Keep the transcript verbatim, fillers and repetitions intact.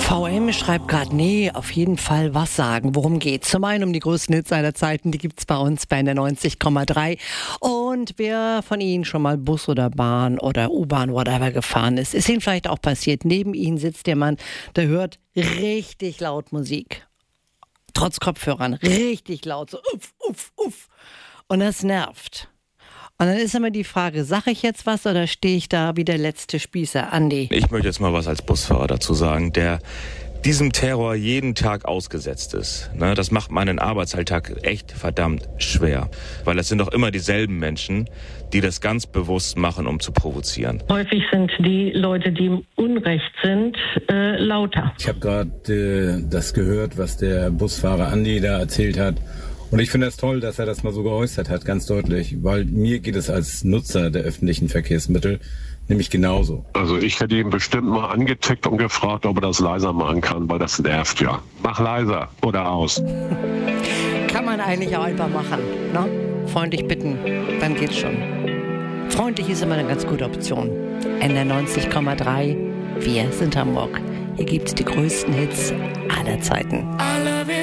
V M schreibt gerade, nee, auf jeden Fall was sagen. Worum geht's? Zum einen um die größten Hits aller Zeiten, die gibt's bei uns bei N R neunzig Komma drei. Und wer von Ihnen schon mal Bus oder Bahn oder U-Bahn, whatever gefahren ist, ist Ihnen vielleicht auch passiert. Neben Ihnen sitzt der Mann, der hört richtig laut Musik. Trotz Kopfhörern, richtig laut, so uff, uff, uff. Und das nervt. Und dann ist immer die Frage, sage ich jetzt was oder stehe ich da wie der letzte Spießer? Andi? Ich möchte jetzt mal was als Busfahrer dazu sagen, der diesem Terror jeden Tag ausgesetzt ist. Ne, das macht meinen Arbeitsalltag echt verdammt schwer. Weil es sind doch immer dieselben Menschen, die das ganz bewusst machen, um zu provozieren. Häufig sind die Leute, die im Unrecht sind, äh, lauter. Ich habe gerade äh, das gehört, was der Busfahrer Andi da erzählt hat. Und ich finde es das toll, dass er das mal so geäußert hat, ganz deutlich. Weil mir geht es als Nutzer der öffentlichen Verkehrsmittel nämlich genauso. Also ich hätte ihn bestimmt mal angetickt und gefragt, ob er das leiser machen kann, weil das nervt ja. Mach leiser oder aus. Kann man eigentlich auch einfach machen, ne? Freundlich bitten, dann geht's schon. Freundlich ist immer eine ganz gute Option. N R neunzig Komma drei, wir sind Hamburg. Hier gibt's die größten Hits aller Zeiten.